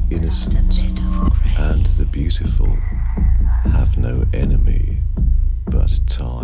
innocent and the beautiful have no enemy but time.